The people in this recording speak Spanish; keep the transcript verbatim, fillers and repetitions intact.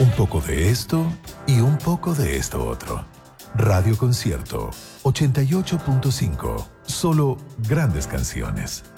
Un poco de esto y un poco de esto otro. Radio Concierto ochenta y ocho punto cinco. Solo grandes canciones.